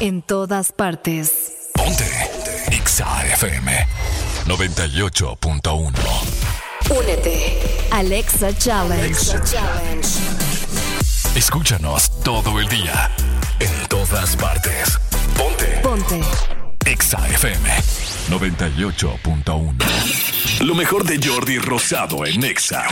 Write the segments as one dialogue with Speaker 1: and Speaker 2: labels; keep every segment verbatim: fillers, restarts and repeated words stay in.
Speaker 1: En todas partes.
Speaker 2: Ponte Exa F M noventa y ocho punto uno.
Speaker 1: Únete. Alexa Challenge.
Speaker 2: Alexa Challenge. Escúchanos todo el día. En todas partes. Ponte.
Speaker 1: Ponte.
Speaker 2: Exa F M noventa y ocho punto uno. Lo mejor de Jordi Rosado en Exa.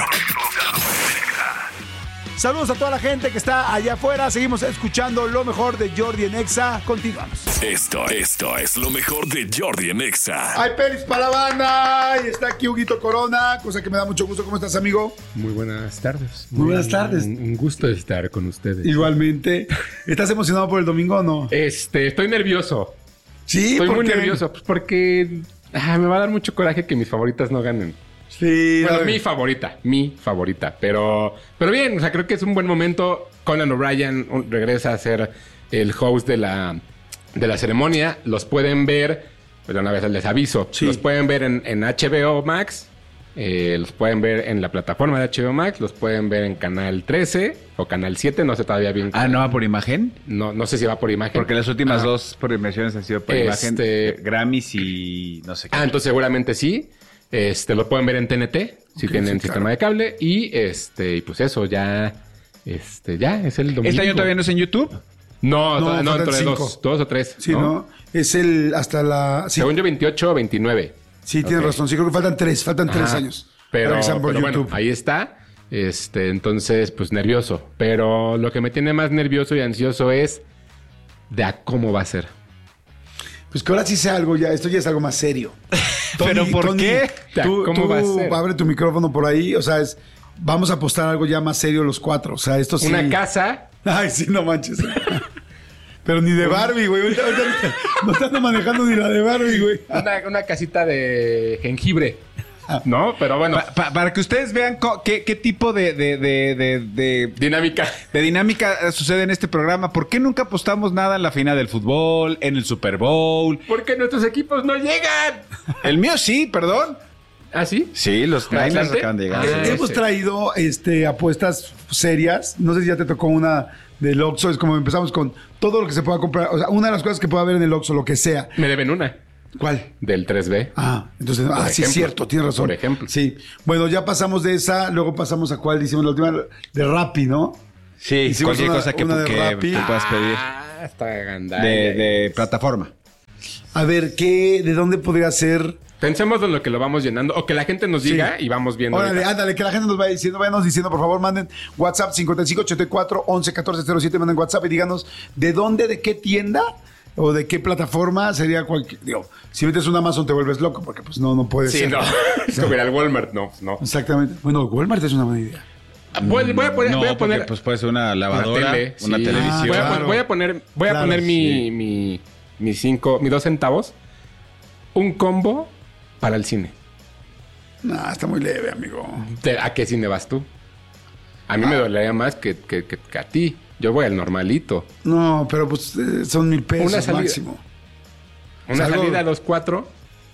Speaker 3: Saludos a toda la gente que está allá afuera. Seguimos escuchando lo mejor de Jordi en Exa. Continuamos.
Speaker 2: Esto, esto es lo mejor de Jordi en Exa.
Speaker 3: Hay pelis para la banda. Y está aquí Huguito Corona, cosa que me da mucho gusto. ¿Cómo estás, amigo?
Speaker 4: Muy buenas tardes.
Speaker 3: Muy buenas tardes.
Speaker 4: Un, un gusto estar con ustedes.
Speaker 3: Igualmente. ¿Estás emocionado por el domingo o no?
Speaker 4: Este, estoy nervioso.
Speaker 3: Sí,
Speaker 4: Estoy
Speaker 3: ¿por
Speaker 4: muy
Speaker 3: qué?
Speaker 4: nervioso pues porque ah, me va a dar mucho coraje que mis favoritas no ganen.
Speaker 3: Sí.
Speaker 4: Bueno,
Speaker 3: dale.
Speaker 4: mi favorita, mi favorita. Pero, pero bien, o sea, creo que es un buen momento. Conan O'Brien un- regresa a ser el host de la, de la ceremonia. Los pueden ver, pues una vez les aviso,
Speaker 3: Sí.
Speaker 4: los pueden ver en, en H B O Max. Eh, los pueden ver en la plataforma de H B O Max. Los pueden ver en Canal trece o Canal siete. No sé todavía bien.
Speaker 5: Ah, ¿no va por imagen?
Speaker 4: No, no sé si va por imagen.
Speaker 5: Porque las últimas
Speaker 4: Ah.
Speaker 5: dos premiaciones han sido por
Speaker 4: Este-
Speaker 5: imagen. eh, Grammys y no sé qué.
Speaker 4: Ah, entonces seguramente sí. Este, lo pueden ver en T N T, si
Speaker 3: Ok,
Speaker 4: tienen
Speaker 3: sí,
Speaker 4: sistema
Speaker 3: claro.
Speaker 4: de cable. Y este, y pues eso, ya. Este, ya, es el domingo.
Speaker 5: ¿Este año todavía no es en YouTube?
Speaker 4: No,
Speaker 3: No,
Speaker 4: no, no
Speaker 3: faltan
Speaker 4: entre
Speaker 3: cinco.
Speaker 4: dos, dos o tres.
Speaker 3: Sí, ¿no? Es el hasta la... Sí,
Speaker 4: Según yo, veintiocho o veintinueve.
Speaker 3: sí tienes
Speaker 4: Ok.
Speaker 3: razón. Sí, creo que faltan tres. Faltan tres
Speaker 4: Ajá.
Speaker 3: años.
Speaker 4: Pero,
Speaker 3: para que sean por
Speaker 4: pero bueno,
Speaker 3: YouTube.
Speaker 4: ahí está. Este, entonces, pues nervioso. Pero lo que me tiene más nervioso y ansioso es de a cómo va a ser.
Speaker 3: Pues que ahora sí sea algo ya. Esto ya es algo más serio.
Speaker 5: ¿Pero por qué?
Speaker 3: Tú,
Speaker 4: ¿Cómo
Speaker 3: tú
Speaker 4: va a ser?
Speaker 3: abre tu micrófono por ahí. O sea, es... Vamos a apostar algo ya más serio los cuatro. O sea, esto sí...
Speaker 4: Una casa.
Speaker 3: Ay, sí, no manches. Pero ni de Barbie, güey. Ahorita, ahorita no te ando manejando ni la de Barbie, güey.
Speaker 4: Una, una casita de jengibre. ¿No? Pero bueno.
Speaker 5: Pa- pa- para que ustedes vean co- qué, qué tipo de, de, de, de, de-
Speaker 4: Dinámica.
Speaker 5: de dinámica eh, sucede en este programa. ¿Por qué nunca apostamos nada en la final del fútbol, en el Super Bowl?
Speaker 4: Porque nuestros equipos no llegan.
Speaker 5: El mío sí, perdón.
Speaker 4: ¿Ah, sí?
Speaker 5: Sí, los Niners
Speaker 4: ¿Atlante?
Speaker 5: acaban de llegar.
Speaker 4: Ah,
Speaker 5: sí.
Speaker 3: Hemos
Speaker 4: sí.
Speaker 3: traído este, apuestas serias. No sé si ya te tocó una del Oxxo. Es como empezamos con todo lo que se pueda comprar. O sea, una de las cosas que pueda haber en el Oxxo, lo que sea.
Speaker 4: Me deben una.
Speaker 3: ¿Cuál?
Speaker 4: Del tres B.
Speaker 3: Ah, entonces,
Speaker 4: Por
Speaker 3: ah, sí, es
Speaker 4: ejemplo.
Speaker 3: cierto, tienes razón.
Speaker 4: Por ejemplo.
Speaker 3: Sí. Bueno, ya pasamos de esa, luego pasamos a cuál hicimos la última, de Rappi, ¿no?
Speaker 5: Sí,
Speaker 3: Hicimos
Speaker 5: cualquier
Speaker 3: una-
Speaker 5: cosa que,
Speaker 3: una de
Speaker 5: que-
Speaker 3: Rappi.
Speaker 5: que puedas pedir.
Speaker 4: Ah, está gandalla.
Speaker 5: De, de plataforma.
Speaker 3: A ver, ¿qué, de dónde podría ser?
Speaker 4: Pensemos en lo que lo vamos llenando. O que la gente nos diga
Speaker 3: Sí.
Speaker 4: y vamos viendo.
Speaker 3: Órale,
Speaker 4: ahorita.
Speaker 3: ándale, que la gente nos vaya diciendo, váyanos diciendo, por favor, manden WhatsApp cincuenta y cinco ochenta y cuatro once catorce cero siete, manden WhatsApp y díganos de dónde, de qué tienda o de qué plataforma sería cualquier. Digo, si metes un Amazon te vuelves loco, porque pues no, no puede
Speaker 4: Sí,
Speaker 3: ser.
Speaker 4: no. Es como ir al Walmart. No, no.
Speaker 3: Exactamente. Bueno, Walmart es una buena idea.
Speaker 4: Voy, voy a poner.
Speaker 5: no,
Speaker 4: voy a
Speaker 5: porque
Speaker 4: poner
Speaker 5: pues puede ser una lavadora,
Speaker 4: una
Speaker 5: una,
Speaker 4: tele, sí.
Speaker 5: televisión.
Speaker 3: Ah,
Speaker 4: Voy a,
Speaker 3: claro.
Speaker 4: pon- voy a poner, voy a
Speaker 3: Claro,
Speaker 4: poner mi,
Speaker 5: sí.
Speaker 4: mi, mi cinco, mis dos centavos. Un combo para el cine.
Speaker 3: Nah, está muy leve, amigo.
Speaker 4: ¿De- ¿A qué cine vas tú? A mí me dolería más que, que, que- que a ti. Yo voy al normalito.
Speaker 3: No, pero pues eh, son mil pesos
Speaker 4: Una salida.
Speaker 3: máximo.
Speaker 4: Una
Speaker 3: Salgo-
Speaker 4: salida a los cuatro.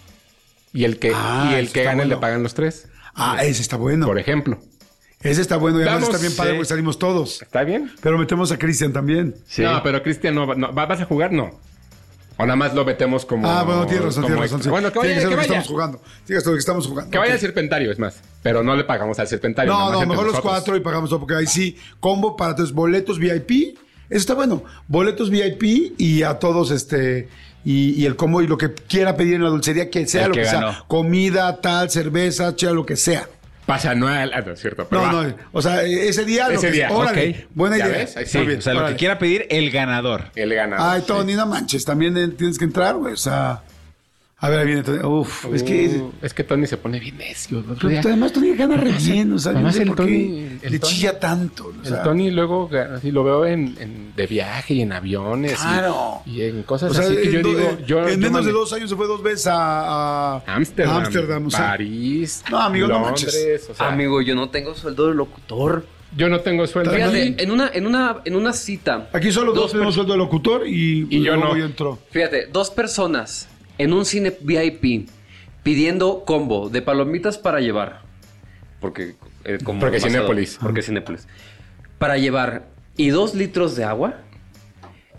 Speaker 4: Y el que,
Speaker 3: Ah,
Speaker 4: y el
Speaker 3: eso
Speaker 4: que
Speaker 3: está
Speaker 4: gane
Speaker 3: bueno.
Speaker 4: le pagan los tres.
Speaker 3: Ah, ese está bueno.
Speaker 4: Por ejemplo.
Speaker 3: Ese está bueno y además
Speaker 4: Vamos,
Speaker 3: está bien padre
Speaker 4: sí.
Speaker 3: porque salimos todos.
Speaker 4: ¿Está bien?
Speaker 3: Pero metemos a Cristian también.
Speaker 5: Sí.
Speaker 4: No, pero Cristian no, va- no- ¿va- ¿Vas a jugar? No. O nada más lo metemos como.
Speaker 3: Ah, bueno, tienes razón,
Speaker 4: como
Speaker 3: tienes razón.
Speaker 4: extra.
Speaker 3: sí.
Speaker 4: Bueno, que
Speaker 3: Tiene
Speaker 4: vaya,
Speaker 3: ser
Speaker 4: que
Speaker 3: lo que
Speaker 4: vaya.
Speaker 3: estamos jugando. Tiene que ser lo que estamos jugando.
Speaker 4: Que vaya
Speaker 3: Ok.
Speaker 4: al Serpentario, es más. Pero no le pagamos al Serpentario. nada
Speaker 3: No,
Speaker 4: más
Speaker 3: no,
Speaker 4: entre
Speaker 3: mejor los
Speaker 4: nosotros.
Speaker 3: cuatro y pagamos todo porque ahí sí, combo para entonces boletos V I P. Eso está bueno. Boletos V I P y a todos este. Y, y el combo y lo que quiera pedir en la dulcería, que sea
Speaker 5: El
Speaker 3: lo
Speaker 5: que
Speaker 3: que, sea.
Speaker 5: ganó.
Speaker 3: Comida, tal, cerveza, chela, lo que sea.
Speaker 4: Pasa anual. Ah, no es cierto. Pero
Speaker 3: No,
Speaker 4: va.
Speaker 3: no, o sea, ese día. lo
Speaker 4: Ese
Speaker 3: que
Speaker 4: día,
Speaker 3: sea. Órale,
Speaker 4: ok.
Speaker 3: buena
Speaker 4: ¿Ya
Speaker 3: idea.
Speaker 4: ves? Ahí
Speaker 5: Sí,
Speaker 4: Muy
Speaker 5: o sea, lo
Speaker 3: órale.
Speaker 5: que quiera pedir el ganador.
Speaker 4: El ganador.
Speaker 3: Ay, Tony, no manches, también eh, tienes que entrar, güey. O sea, a ver, ahí viene Tony. Uf, es que.
Speaker 4: Uh, es que Tony se pone bien necio. el otro
Speaker 3: Pero
Speaker 4: día.
Speaker 3: además Tony gana re bien, o sea, yo no
Speaker 4: además
Speaker 3: sé
Speaker 4: el
Speaker 3: por
Speaker 4: Tony-
Speaker 3: qué
Speaker 4: el
Speaker 3: le
Speaker 4: Tony-
Speaker 3: chilla tanto. O sea,
Speaker 4: El Tony luego así lo veo en, en- de viaje y en aviones. y-
Speaker 3: Claro.
Speaker 4: Y, en cosas
Speaker 3: o sea,
Speaker 4: así que
Speaker 3: en
Speaker 4: yo
Speaker 3: do-
Speaker 4: digo.
Speaker 3: en-
Speaker 4: Yo,
Speaker 3: en
Speaker 4: yo
Speaker 3: menos de
Speaker 4: mane-
Speaker 3: dos años se fue dos veces a, a
Speaker 4: Ámsterdam,
Speaker 3: Ámsterdam, o sea.
Speaker 4: París,
Speaker 3: No, amigo, no
Speaker 4: Londres,
Speaker 3: manches.
Speaker 4: o sea,
Speaker 6: Amigo, yo no tengo sueldo de locutor.
Speaker 4: yo no tengo sueldo
Speaker 6: Fíjate,
Speaker 4: aquí.
Speaker 6: en una, en una, en una cita.
Speaker 3: Aquí solo dos
Speaker 6: Dos
Speaker 3: tenemos
Speaker 6: per-
Speaker 3: sueldo de locutor y,
Speaker 4: Y yo
Speaker 3: luego
Speaker 4: no.
Speaker 3: ya entró.
Speaker 6: Fíjate, dos personas en un cine V I P pidiendo combo de palomitas para llevar. Porque, eh, como
Speaker 4: Porque
Speaker 6: demasiado-
Speaker 4: Cinépolis.
Speaker 6: Porque Cinépolis. Para llevar y dos litros de agua.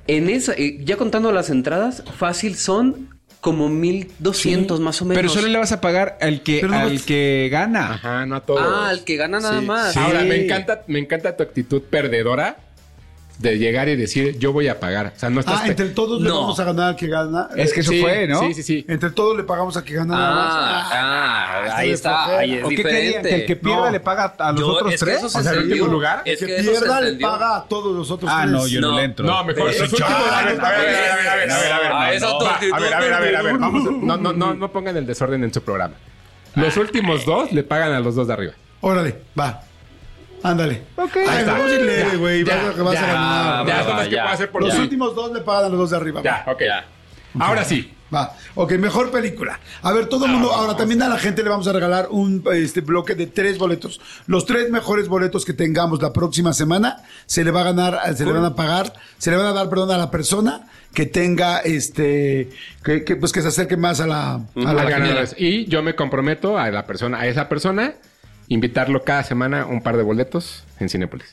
Speaker 6: En esa, eh, ya contando las entradas, fácil son como mil doscientos más o menos.
Speaker 5: Pero solo le vas a pagar al que,
Speaker 3: Pero no
Speaker 5: al
Speaker 3: vas-
Speaker 5: que gana.
Speaker 4: Ajá, no a todos.
Speaker 6: Ah, al que gana nada
Speaker 3: Sí,
Speaker 6: más.
Speaker 5: sí.
Speaker 4: Ahora, me encanta, me encanta tu actitud perdedora de llegar y decir, yo voy a pagar. O sea, no estás...
Speaker 3: Ah, entre todos le
Speaker 6: No.
Speaker 3: vamos a ganar al que gana.
Speaker 5: Es que eso
Speaker 4: Sí,
Speaker 5: fue, ¿no?
Speaker 4: Sí, sí, sí.
Speaker 3: Entre todos le pagamos al que gana nada más.
Speaker 6: Ah, ah,
Speaker 3: está
Speaker 6: ahí
Speaker 3: de
Speaker 6: está,
Speaker 3: flojera.
Speaker 6: ahí es
Speaker 5: ¿O qué querían?
Speaker 6: diferente.
Speaker 5: ¿Que el que pierda
Speaker 3: No.
Speaker 5: le paga a los
Speaker 6: Yo-
Speaker 5: otros
Speaker 6: es que
Speaker 5: tres?
Speaker 6: eso se
Speaker 3: O sea, el
Speaker 6: entendió.
Speaker 3: último lugar.
Speaker 6: Es
Speaker 3: el
Speaker 6: que
Speaker 3: que
Speaker 6: eso se
Speaker 3: pierda le
Speaker 6: entendió.
Speaker 3: paga a todos los otros
Speaker 5: Ah,
Speaker 3: tres.
Speaker 5: no, yo no,
Speaker 6: No.
Speaker 5: le entro.
Speaker 4: No, mejor.
Speaker 3: Eso,
Speaker 4: los últimos-
Speaker 3: chaval,
Speaker 4: a ver, a ver, a ver, a ver, a ver, a ver,
Speaker 6: Ah,
Speaker 4: no,
Speaker 6: esa
Speaker 4: no.
Speaker 6: tu
Speaker 4: Va,
Speaker 6: actitud.
Speaker 4: A ver, a ver, a ver, a ver. Vamos a- no, no, no, no pongan el desorden en su programa. Los últimos dos le pagan a los dos de arriba.
Speaker 3: Órale, va. Ándale.
Speaker 5: Ok.
Speaker 3: Ay,
Speaker 4: Ahí está.
Speaker 3: vamos a ir leve,
Speaker 4: Ya,
Speaker 3: güey.
Speaker 4: ya,
Speaker 3: Vas, a- vas
Speaker 4: ya,
Speaker 3: a ganar.
Speaker 4: Ya,
Speaker 6: va,
Speaker 4: es lo más que
Speaker 6: ya.
Speaker 4: puedo hacer por
Speaker 3: Los
Speaker 4: ti.
Speaker 3: últimos dos le pagan a los dos de arriba.
Speaker 4: Ya,
Speaker 3: va.
Speaker 4: ok. Ahora sí.
Speaker 3: Va. Ok, mejor película. A ver, todo el mundo. Ahora también a la gente le vamos a regalar un este, bloque de tres boletos. Los tres mejores boletos que tengamos la próxima semana se le va a ganar, se le van a pagar, se le van a dar, perdón, a la persona que tenga este, que, que, pues que se acerque más a la, a la
Speaker 4: Al
Speaker 3: quiniela.
Speaker 4: ganador. Y yo me comprometo a la persona, a esa persona, invitarlo cada semana un par de boletos en Cinépolis.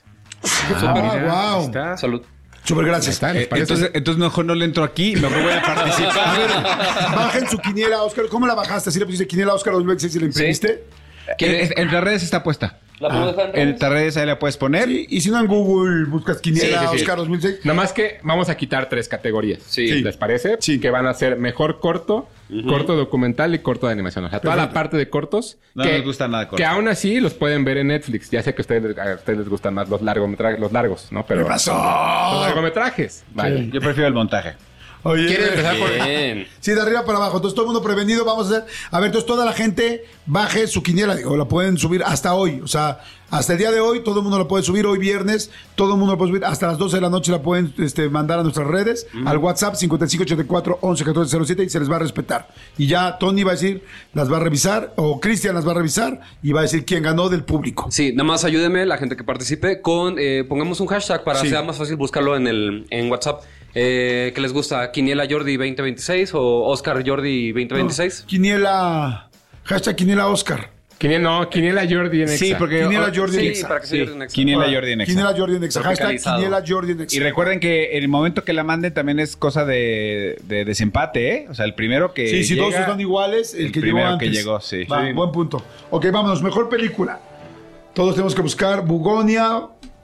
Speaker 3: Ah, wow.
Speaker 5: Está.
Speaker 6: Salud.
Speaker 3: Súper
Speaker 4: Ahí
Speaker 3: gracias.
Speaker 4: está, ¿les
Speaker 5: Eh,
Speaker 4: parece?
Speaker 5: Entonces, entonces mejor no le entro aquí, mejor voy a participar.
Speaker 3: A ver, bajen su quiniela, Oscar. ¿Cómo la bajaste? ¿Sí le pusiste quiniela Oscar dos mil veintiséis y la imprimiste?
Speaker 5: En, en las redes está puesta.
Speaker 6: ¿La puedo dejar en
Speaker 5: En
Speaker 6: redes?
Speaker 5: las redes ahí la puedes poner.
Speaker 3: Sí, y si no en Google buscas quiniela
Speaker 4: Sí, sí, sí.
Speaker 3: Oscar dos mil seis.
Speaker 4: Nada más que vamos a quitar tres categorías.
Speaker 6: Sí.
Speaker 4: ¿Les parece?
Speaker 3: Sí.
Speaker 4: Que van a ser mejor corto, corto documental y corto de animación. O sea, toda la
Speaker 3: Perfecto.
Speaker 4: parte de cortos.
Speaker 5: No
Speaker 4: que,
Speaker 5: nos gusta nada corto.
Speaker 4: Que aún así los pueden ver en Netflix. Ya sé que a ustedes, a ustedes les gustan más los largometrajes, los largos, ¿no? Pero
Speaker 3: ¿Qué pasó?
Speaker 4: los largometrajes. Vale.
Speaker 5: Yo prefiero el montaje.
Speaker 3: Oye,
Speaker 4: ¿Quieren empezar por...?
Speaker 6: Bien.
Speaker 3: sí, de arriba para abajo. Entonces, todo el mundo prevenido. Vamos a hacer. A ver, entonces, toda la gente baje su quiniela. Digo, la pueden subir hasta hoy. O sea, hasta el día de hoy, todo el mundo la puede subir. Hoy viernes, todo el mundo la puede subir. Hasta las doce de la noche la pueden este, mandar a nuestras redes, al WhatsApp cincuenta y cinco ochenta y cuatro once catorce cero siete y se les va a respetar. Y ya Tony va a decir, las va a revisar, o Cristian las va a revisar y va a decir quién ganó del público.
Speaker 6: Sí, nada más ayúdeme, la gente que participe, con eh, pongamos un hashtag para
Speaker 3: Sí.
Speaker 6: que sea más fácil buscarlo en el en WhatsApp. Eh, ¿Qué les gusta? ¿Quiniela Jordi veinte veintiséis o Oscar Jordi veinte veintiséis?
Speaker 3: Quiniela. Hashtag Quiniela Oscar.
Speaker 4: Quiniela, no, Quiniela Jordi en
Speaker 5: Sí,
Speaker 4: Exa.
Speaker 5: porque...
Speaker 3: Quiniela Jordi en
Speaker 6: Sí,
Speaker 3: Exa.
Speaker 6: para que se
Speaker 5: Sí,
Speaker 6: pierdan extra.
Speaker 5: Quiniela Jordi en Exa.
Speaker 3: Quiniela Jordi en Exa. Hashtag
Speaker 6: Tropicalizado.
Speaker 3: Quiniela Jordi en Exa.
Speaker 5: Y recuerden que el momento que la manden también es cosa de, de desempate, ¿eh? O sea, el primero que
Speaker 3: Sí, si
Speaker 5: llega,
Speaker 3: todos están iguales, el,
Speaker 5: el
Speaker 3: que llegó
Speaker 5: primero
Speaker 3: antes.
Speaker 5: que llegó, sí.
Speaker 3: Va,
Speaker 5: Sí.
Speaker 3: buen punto. Ok, vámonos. Mejor película. Todos tenemos que buscar Bugonia,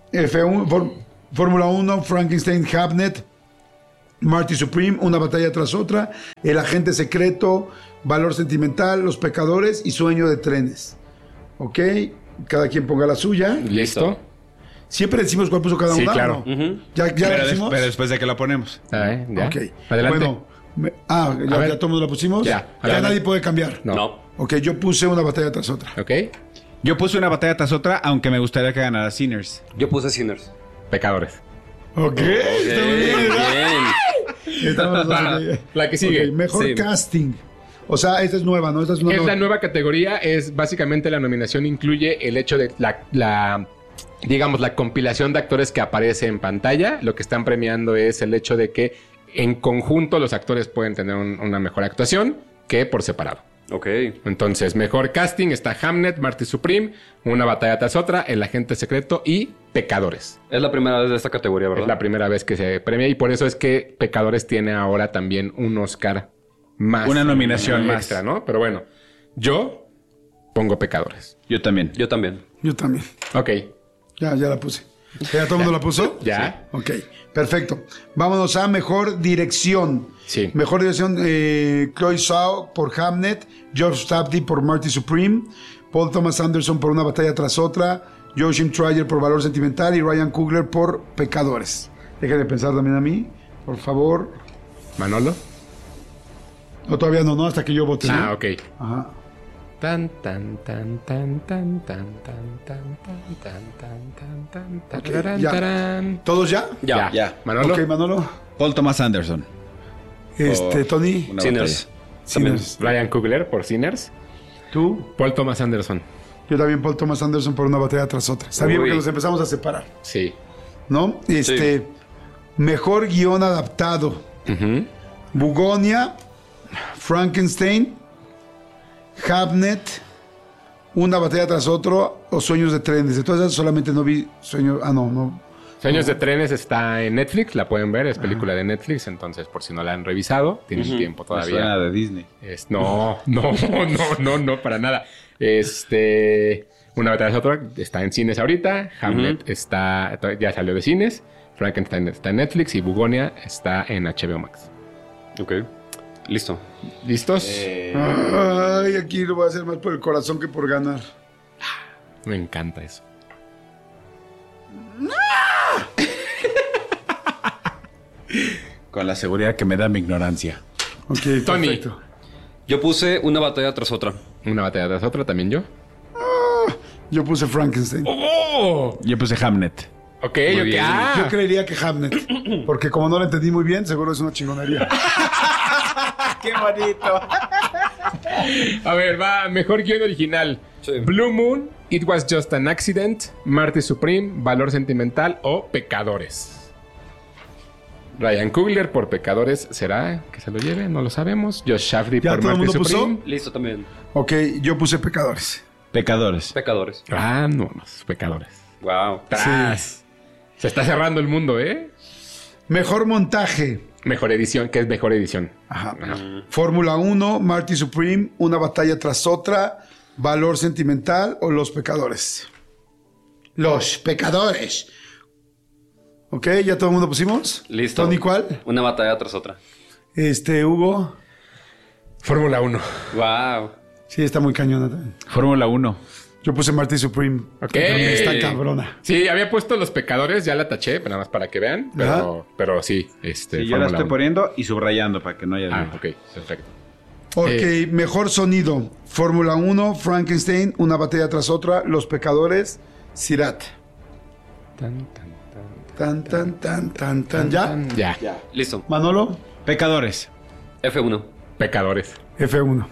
Speaker 3: F uno, Fór- Fórmula uno, Frankenstein, Hamnet, Marty Supreme, Una batalla tras otra, El agente secreto, Valor sentimental, Los pecadores y Sueño de trenes. Ok, cada quien ponga la suya.
Speaker 4: ¿Listo?
Speaker 3: Siempre decimos cuál puso cada
Speaker 4: Sí,
Speaker 3: uno.
Speaker 4: claro.
Speaker 3: ¿no?
Speaker 6: Ujú.
Speaker 3: ¿Ya, ya
Speaker 5: Pero,
Speaker 3: lo
Speaker 5: des-
Speaker 3: decimos?
Speaker 5: pero después de que la ponemos.
Speaker 4: Ah, ¿eh? ¿Ya?
Speaker 3: Ok.
Speaker 4: Adelante.
Speaker 3: Bueno, me- ah, ya,
Speaker 4: A ver.
Speaker 3: ya todo el mundo la pusimos.
Speaker 4: Ya,
Speaker 3: Ya
Speaker 4: adelante.
Speaker 3: nadie puede cambiar.
Speaker 4: No.
Speaker 6: No.
Speaker 3: Ok, yo puse Una batalla tras otra.
Speaker 4: ¿Ok?
Speaker 5: Yo puse una batalla tras otra, aunque me gustaría que ganara Sinners.
Speaker 6: Yo puse Sinners.
Speaker 4: Pecadores.
Speaker 3: Ok, está muy bien, ¿verdad?
Speaker 6: Bien.
Speaker 3: Estamos los dos, ok.
Speaker 4: La que sigue.
Speaker 3: Ok, mejor
Speaker 6: Sí.
Speaker 3: casting. O sea, esta es nueva, ¿no? Esta es una
Speaker 4: Es
Speaker 3: nueva.
Speaker 4: la nueva categoría, es básicamente la nominación incluye el hecho de la, la, digamos, la compilación de actores que aparece en pantalla. Lo que están premiando es el hecho de que en conjunto los actores pueden tener un- una mejor actuación que por separado.
Speaker 6: Ok.
Speaker 4: Entonces, mejor casting está Hamnet, Marty Supreme, Una batalla tras otra, El agente secreto y Pecadores.
Speaker 6: Es la primera vez de esta categoría, ¿verdad?
Speaker 4: Es la primera vez que se premia y por eso es que Pecadores tiene ahora también un Oscar más.
Speaker 5: Una nominación más.
Speaker 4: extra, ¿no? Pero bueno, yo pongo Pecadores.
Speaker 5: Yo también.
Speaker 6: Yo también.
Speaker 3: Yo también.
Speaker 4: Ok,
Speaker 3: Ya, ya la puse. ¿Ya todo el mundo la puso?
Speaker 4: ya.
Speaker 3: Ok, perfecto. Vámonos a mejor dirección.
Speaker 4: Sí.
Speaker 3: Mejor dirección, eh, Chloe Zhao por Hamnet, George Tapti por Marty Supreme, Paul Thomas Anderson por Una batalla tras otra, Joachim Trier por Valor sentimental y Ryan Coogler por Pecadores. Déjenme pensar también a mí, por favor.
Speaker 4: Manolo.
Speaker 3: No, todavía no, no, hasta que yo vote. ¿no?
Speaker 4: Ah, ok.
Speaker 3: Ajá.
Speaker 4: Tan, tan, tan, tan, tan, tan, tan, tan, tan, tan, tan, tan, tan,
Speaker 3: Ok,
Speaker 4: tararán,
Speaker 3: ya.
Speaker 4: tarán.
Speaker 3: ¿Todos ya?
Speaker 6: Ya.
Speaker 5: Ya.
Speaker 4: Manolo.
Speaker 3: Ok, Manolo.
Speaker 5: Paul Thomas Anderson.
Speaker 3: Este,
Speaker 5: Oh,
Speaker 3: Tony.
Speaker 5: Una
Speaker 6: Sinners.
Speaker 5: batalla.
Speaker 3: Sinners.
Speaker 4: Ryan Coogler por Sinners.
Speaker 3: Tú.
Speaker 4: Paul Thomas Anderson.
Speaker 3: Yo también, Paul Thomas Anderson por Una batalla tras otra. Está bien
Speaker 6: Uy.
Speaker 3: porque nos empezamos a separar,
Speaker 4: Sí.
Speaker 3: ¿no? Este, mejor guión adaptado.
Speaker 4: Ujú.
Speaker 3: Bugonia, Frankenstein, Hamnet, Una batalla tras otro o Sueños de trenes. De todas esas solamente no vi Sueños. Ah, no, no.
Speaker 4: Sueños de trenes está en Netflix, la pueden ver, es película de Netflix, entonces por si no la han revisado, tienen uh-huh. tiempo todavía.
Speaker 5: Suena de Disney.
Speaker 4: Es, no, no, no, no, no, para nada. Este, Una batalla de otra está en cines ahorita, Hamlet uh-huh. está, ya salió de cines, Frankenstein está en Netflix y Bugonia está en H B O Max.
Speaker 6: Ok, listo.
Speaker 4: ¿Listos?
Speaker 3: Eh... Ay, aquí lo voy a hacer más por el corazón que por ganar.
Speaker 4: Me encanta eso.
Speaker 5: Con la seguridad que me da mi ignorancia.
Speaker 3: Ok,
Speaker 4: Tony.
Speaker 3: perfecto.
Speaker 6: Yo puse una batalla tras otra.
Speaker 4: Una batalla tras otra, ¿también yo?
Speaker 3: Ah, yo puse Frankenstein.
Speaker 4: ¡Oh!
Speaker 5: Yo puse Hamlet.
Speaker 4: Ok, yo que ah.
Speaker 3: Yo creería que Hamlet. Porque como no lo entendí muy bien, seguro es una chingonería.
Speaker 5: ¡Qué bonito!
Speaker 4: A ver, va, mejor guión original.
Speaker 6: Sí.
Speaker 4: Blue Moon, It Was Just an Accident, Marty Supreme, Valor Sentimental o Pecadores. Ryan Coogler por Pecadores, ¿será que se lo lleve? No lo sabemos. Josh Shafty
Speaker 3: ¿Ya
Speaker 4: por
Speaker 3: todo el
Speaker 4: Marty
Speaker 3: mundo
Speaker 4: Supreme.
Speaker 3: puso?
Speaker 6: Listo también.
Speaker 3: Ok, yo puse Pecadores.
Speaker 5: Pecadores.
Speaker 6: Pecadores.
Speaker 4: Ah, no, no, Pecadores.
Speaker 6: Wow.
Speaker 4: Tras.
Speaker 3: Sí.
Speaker 4: Se está cerrando el mundo, ¿eh?
Speaker 3: Mejor montaje.
Speaker 4: Mejor edición, ¿qué es mejor edición?
Speaker 3: Ajá. Fórmula uno, Marty Supreme, Una batalla tras otra, Valor Sentimental o Los Pecadores. Los Pecadores. Ok, ¿ya todo el mundo pusimos?
Speaker 6: Listo.
Speaker 3: ¿Tony cuál?
Speaker 6: Una batalla tras otra.
Speaker 3: Este, Hugo.
Speaker 4: Fórmula uno.
Speaker 6: Wow.
Speaker 3: Sí, está muy cañona también.
Speaker 5: Fórmula uno.
Speaker 3: Yo puse Marty Supreme.
Speaker 4: Ok.
Speaker 3: Está cabrona.
Speaker 4: Sí, había puesto Los Pecadores, ya la taché, nada más para que vean. Pero, pero sí, este.
Speaker 5: Sí, yo la
Speaker 4: Fórmula
Speaker 5: estoy
Speaker 4: uno.
Speaker 5: poniendo y subrayando para que no haya
Speaker 4: Ah,
Speaker 5: duda.
Speaker 4: ok, perfecto.
Speaker 3: Ok,
Speaker 4: Eh.
Speaker 3: mejor sonido. Fórmula uno, Frankenstein, Una batalla tras otra, Los Pecadores, Sirat.
Speaker 4: Tan, tan,
Speaker 3: Tan,
Speaker 4: tan,
Speaker 3: tan, tan, tan, tan. ¿Ya?
Speaker 4: tan. Ya.
Speaker 6: Listo.
Speaker 3: Manolo,
Speaker 5: Pecadores.
Speaker 6: F uno.
Speaker 4: Pecadores.
Speaker 3: F uno.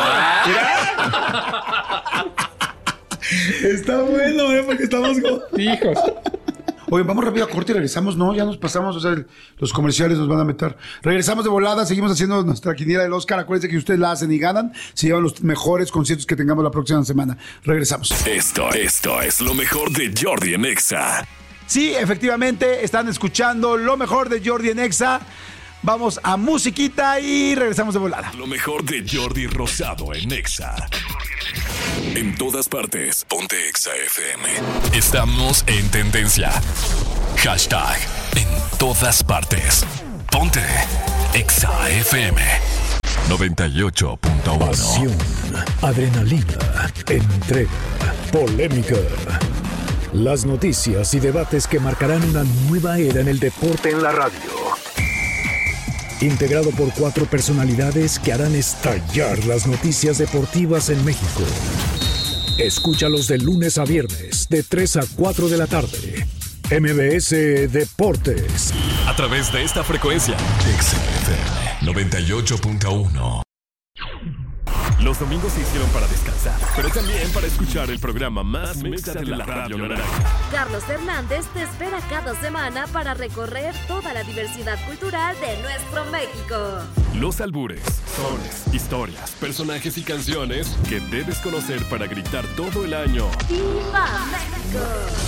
Speaker 3: Está bueno, ¿eh? Porque estamos...
Speaker 4: Hijos.
Speaker 3: Oye, vamos rápido a corte y regresamos. No, ya nos pasamos. O sea, el- los comerciales nos van a meter. Regresamos de volada. Seguimos haciendo nuestra quiniela del Oscar. Acuérdense que ustedes la hacen y ganan. Se llevan los mejores conciertos que tengamos la próxima semana. Regresamos.
Speaker 2: Esto, esto es lo mejor de Jordi en Exa.
Speaker 3: Sí, efectivamente, están escuchando lo mejor de Jordi en Exa. Vamos a musiquita y regresamos de volada.
Speaker 2: Lo mejor de Jordi Rosado en Exa. En todas partes, ponte Exa F M. Estamos en tendencia. Hashtag en todas partes. Ponte Exa F M. noventa y ocho punto uno.
Speaker 7: Pasión, adrenalina, entrega, polémica. Las noticias y debates que marcarán una nueva era en el deporte en la radio. Integrado por cuatro personalidades que harán estallar las noticias deportivas en México. Escúchalos de lunes a viernes, de tres a cuatro de la tarde. M B S Deportes.
Speaker 2: A través de esta frecuencia, Exa F M noventa y ocho punto uno. Los domingos se hicieron para descansar, pero también para escuchar el programa más mexa de la radio naranja.
Speaker 1: Carlos Hernández te espera cada semana para recorrer toda la diversidad cultural de nuestro México.
Speaker 2: Los albures, sones, historias, personajes y canciones que debes conocer para gritar todo el año.
Speaker 1: ¡Viva México!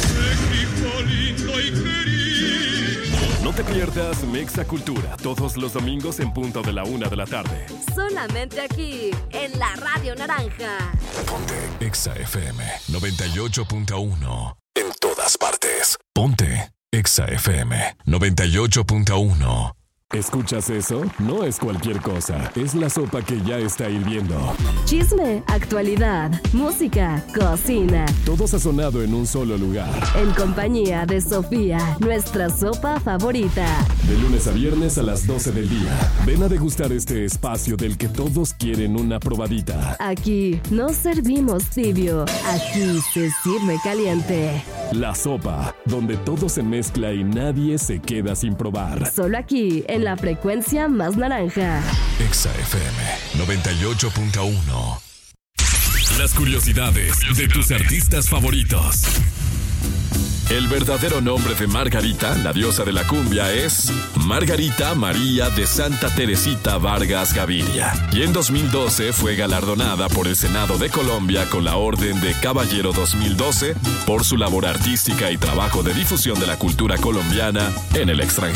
Speaker 2: No te pierdas Mexa Cultura todos los domingos en punto de la una de la tarde.
Speaker 1: Solamente aquí, en la Radio Naranja.
Speaker 2: Ponte Exa F M noventa y ocho punto uno. En todas partes. Ponte Exa F M noventa y ocho punto uno. ¿Escuchas eso? No es cualquier cosa. Es la sopa que ya está hirviendo.
Speaker 1: Chisme, actualidad, música, cocina.
Speaker 2: Todo sazonado en un solo lugar.
Speaker 1: En compañía de Sofía, nuestra sopa favorita.
Speaker 2: De lunes a viernes a las doce del día. Ven a degustar este espacio del que todos quieren una probadita.
Speaker 1: Aquí no servimos tibio, aquí se sirve caliente.
Speaker 2: La sopa, donde todo se mezcla y nadie se queda sin probar.
Speaker 1: Solo aquí, en la frecuencia más naranja.
Speaker 2: Exa F M noventa y ocho punto uno. Las curiosidades de tus artistas favoritos. El verdadero nombre de Margarita, la diosa de la cumbia, es Margarita María de Santa Teresita Vargas Gaviria. Y en dos mil doce fue galardonada por el Senado de Colombia con la Orden de Caballero dos mil doce por su labor artística y trabajo de difusión de la cultura colombiana en el extranjero.